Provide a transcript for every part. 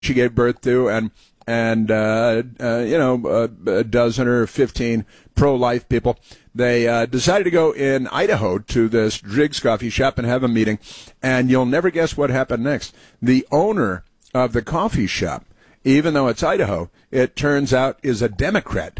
she gave birth to, and a dozen or 15 pro-life people. They decided to go in Idaho to this Driggs coffee shop and have a meeting, and you'll never guess what happened next. The owner of the coffee shop, even though it's Idaho, it turns out is a Democrat.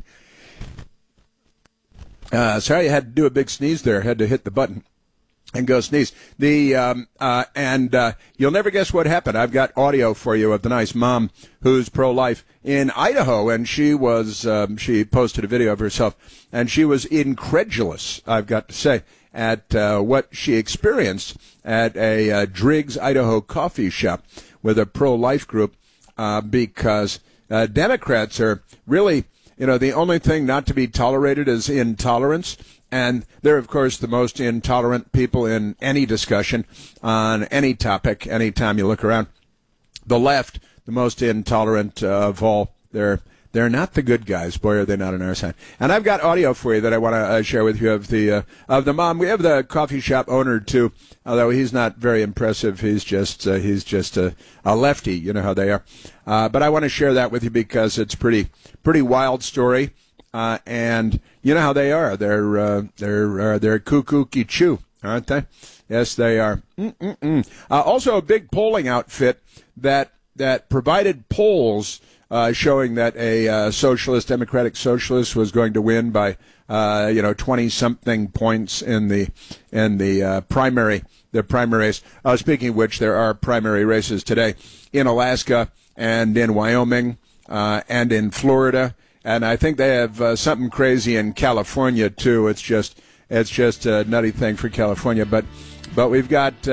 Sorry, I had to do a big sneeze there. I had to hit the button and go sneeze. You'll never guess what happened. I've got audio for you of the nice mom who's pro-life in Idaho, and she posted a video of herself, and she was incredulous, I've got to say, at what she experienced at a Driggs, Idaho coffee shop with a pro-life group, because Democrats are really, the only thing not to be tolerated is intolerance. And they're, of course, the most intolerant people in any discussion on any topic, anytime you look around. The left, the most intolerant of all. They're not the good guys. Boy, are they not on our side. And I've got audio for you that I want to share with you of the mom. We have the coffee shop owner, too, although he's not very impressive. He's just a lefty. You know how they are. But I want to share that with you because it's pretty wild story. And you know how they are. They're cuckoo-key chew, aren't they? Yes, they are. Also, a big polling outfit that provided polls showing that a democratic socialist was going to win by 20-something points in the primary race. Speaking of which, there are primary races today in Alaska and in Wyoming and in Florida. And I think they have something crazy in California too. It's just a nutty thing for California. But we're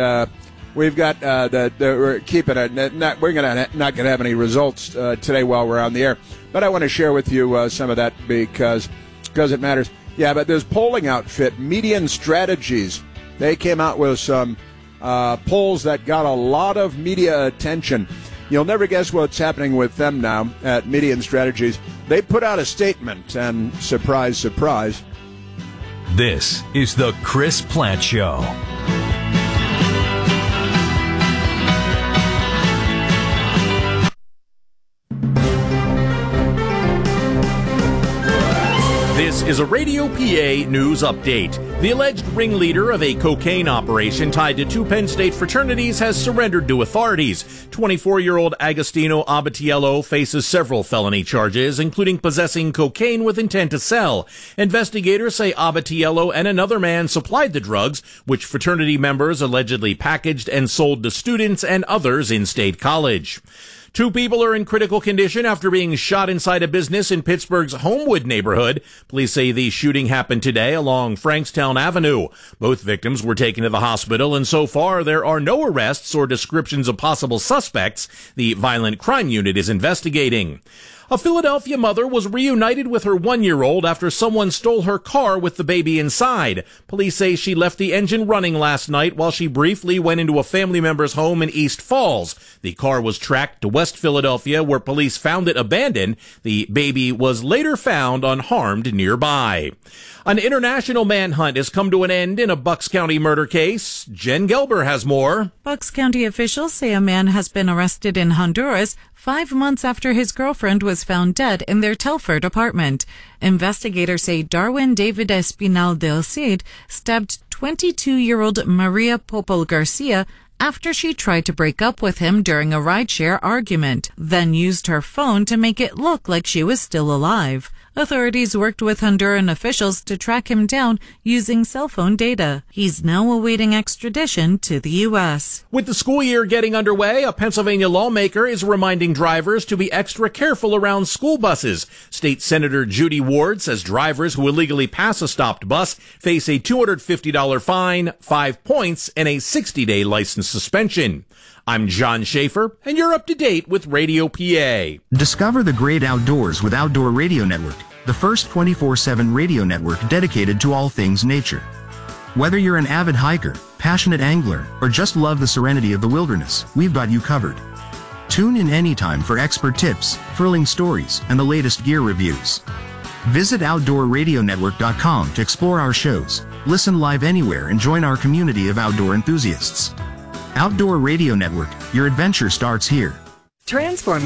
keeping it. We're not gonna have any results today while we're on the air. But I want to share with you some of that because it matters. Yeah, but this polling outfit, Median Strategies, they came out with some polls that got a lot of media attention. You'll never guess what's happening with them now at Median Strategies. They put out a statement, and surprise, surprise. This is the Chris Plante Show. This is a Radio PA news update. The alleged ringleader of a cocaine operation tied to two Penn State fraternities has surrendered to authorities. 24-year-old Agostino Abatiello faces several felony charges, including possessing cocaine with intent to sell. Investigators say Abatiello and another man supplied the drugs, which fraternity members allegedly packaged and sold to students and others in State College. Two people are in critical condition after being shot inside a business in Pittsburgh's Homewood neighborhood. Police say the shooting happened today along Frankstown Avenue. Both victims were taken to the hospital, and so far there are no arrests or descriptions of possible suspects. The Violent Crime Unit is investigating. A Philadelphia mother was reunited with her 1-year-old after someone stole her car with the baby inside. Police say she left the engine running last night while she briefly went into a family member's home in East Falls. The car was tracked to West Philadelphia, where police found it abandoned. The baby was later found unharmed nearby. An international manhunt has come to an end in a Bucks County murder case. Jen Gelber has more. Bucks County officials say a man has been arrested in Honduras 5 months after his girlfriend was found dead in their Telford apartment. Investigators say Darwin David Espinal del Cid stabbed 22-year-old Maria Popol Garcia after she tried to break up with him during a rideshare argument, then used her phone to make it look like she was still alive. Authorities worked with Honduran officials to track him down using cell phone data. He's now awaiting extradition to the U.S. With the school year getting underway, a Pennsylvania lawmaker is reminding drivers to be extra careful around school buses. State Senator Judy Ward says drivers who illegally pass a stopped bus face a $250 fine, 5 points, and a 60-day license suspension. I'm John Schaefer, and you're up to date with Radio PA. Discover the great outdoors with Outdoor Radio Network, the first 24/7 radio network dedicated to all things nature. Whether you're an avid hiker, passionate angler, or just love the serenity of the wilderness, we've got you covered. Tune in anytime for expert tips, thrilling stories, and the latest gear reviews. Visit OutdoorRadioNetwork.com to explore our shows, listen live anywhere, and join our community of outdoor enthusiasts. Outdoor Radio Network, your adventure starts here. Transform